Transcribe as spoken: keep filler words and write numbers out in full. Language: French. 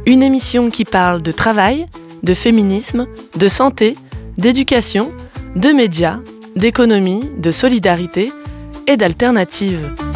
Une émission qui parle de travail, de féminisme, de santé, d'éducation, de médias, d'économie, de solidarité et d'alternatives.